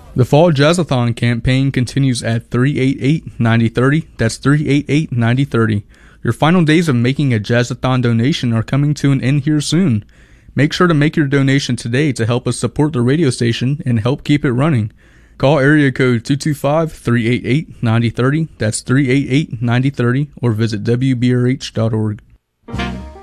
The Fall Jazzathon campaign continues at 388-9030. That's 388-9030. Your final days of making a Jazzathon donation are coming to an end here soon. Make sure to make your donation today to help us support the radio station and help keep it running. Call area code 225-388-9030. That's 388-9030, or visit WBRH.org.